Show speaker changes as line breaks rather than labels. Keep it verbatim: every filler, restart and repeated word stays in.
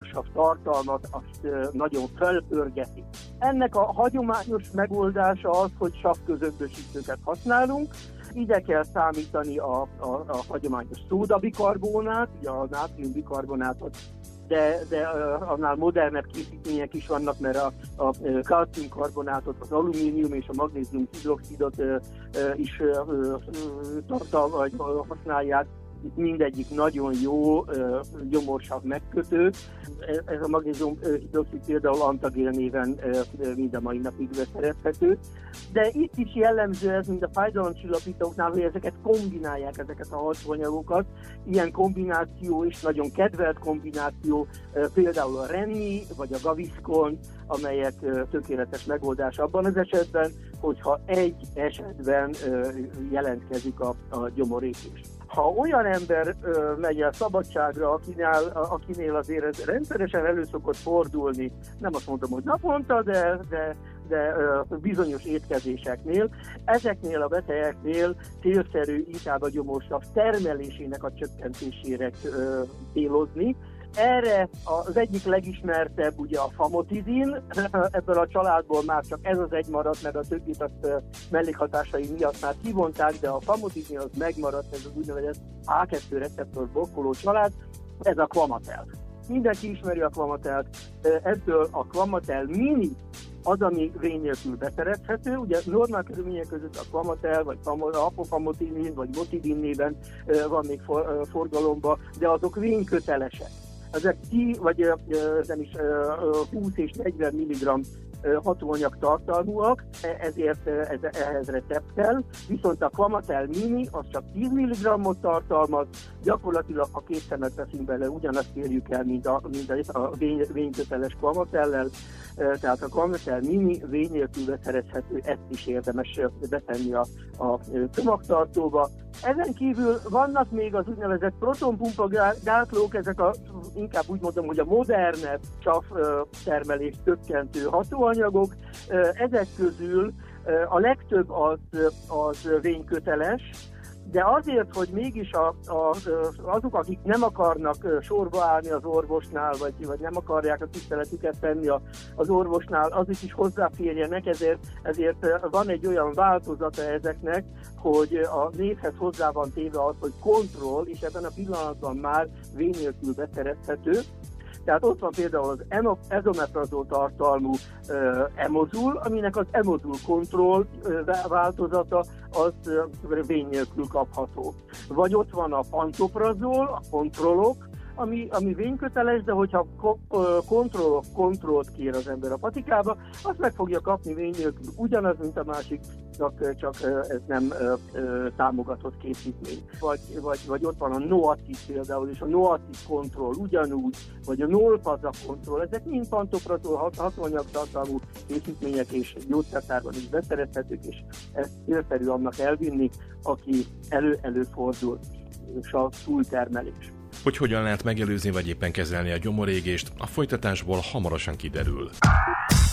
gyomorsav tartalmat azt nagyon felpörgeti. Ennek a hagyományos megoldása az, hogy savközömbösítőket használunk. Ide kell számítani a, a, a hagyományos szódabikarbonát, ugye a nátriumbikarbonátot, de, de annál modernebb készítmények is vannak, mert a, a kalciumkarbonátot, az alumínium és a magnézium hidroxidot is tartal, vagy használják. Itt mindegyik nagyon jó gyomorsav megkötő. Ez a magnézium hidroxid például antagél néven mind a mai napig beszerezhető. De itt is jellemző ez, mint a fájdalomcsillapítóknál, hogy ezeket kombinálják, ezeket a hatóanyagokat. Ilyen kombináció is nagyon kedvelt kombináció, például a Renni vagy a Gaviscon, amelyek tökéletes megoldás abban az esetben, hogyha egy esetben jelentkezik a, a gyomorépés. Ha olyan ember ö, megy el szabadságra, akinél, akinél azért ez rendszeresen elő szokott fordulni, nem azt mondom, hogy naponta, de, de, de ö, bizonyos étkezéseknél, ezeknél a betegeknél célszerű inkább a gyomorsav termelésének a csökkentésére ö, célozni. Erre az egyik legismertebb ugye a famotidin, ebből a családból már csak ez az egy maradt, mert a többit azt mellékhatásai miatt már kivonták, de a famotidin az megmaradt, ez az úgynevezett á kettő receptor blokkoló család, ez a Quamatel. Mindenki ismeri a Quamatelt, ebből a Quamatel mini az, ami vén nélkül beszerezhető. Ugye normál körülmények között a Quamatel, vagy apofamotidin, vagy motidin néven van még for, forgalomban, de azok vénykötelesek. Ezek tíz, vagy nem is húsz és negyven milligramm hatóanyag tartalmúak, ezért ez, ehhez recept kell, viszont a Quamatel mini az csak tíz milligrammot tartalmaz, gyakorlatilag ha két szemet veszünk bele, ugyanazt érjük el, mint a, mint a vény, vényköteles Quamatellel, tehát a Quamatel mini vény nélkül beszerezhető, ezt is érdemes betenni a, a csomagtartóba. Ezen kívül vannak még az úgynevezett protonpumpa gátlók, ezek a, inkább úgy mondom, hogy a modernebb sav termelés csökkentő hatóanyagok. Ezek közül a legtöbb az, az vényköteles, de azért, hogy mégis a, a, azok, akik nem akarnak sorba állni az orvosnál, vagy, vagy nem akarják a tiszteletüket tenni a, az orvosnál, azok is hozzáférjenek, ezért, ezért van egy olyan változata ezeknek, hogy a névhez hozzá van téve az, hogy kontroll, és ebben a pillanatban már vén nélkül beszerezhető. Tehát ott van például az ezomeprazol tartalmú uh, emozul, aminek az emozul kontroll uh, változata az uh, vén nélkül kapható. Vagy ott van a pantoprazol, a kontrollok, ami, ami vényköteles, de hogyha kontrollok kontrollt kér az ember a patikába, azt meg fogja kapni vény nélkül. Ugyanaz, mint a másik, csak, csak ez nem ö, ö, támogatott készítmény. Vagy, vagy, vagy ott van a Noatis például, és a Noatis kontroll ugyanúgy, vagy a Nolpaza kontroll, ezek mind pantoprazol hatóanyagtartalmú készítmények, és gyógyszertárban is beszerezhetők, és ezt célszerű annak elvinni, aki elő-előfordul, és a túltermelés.
Hogy hogyan lehet megelőzni vagy éppen kezelni a gyomorégést, a folytatásból hamarosan kiderül.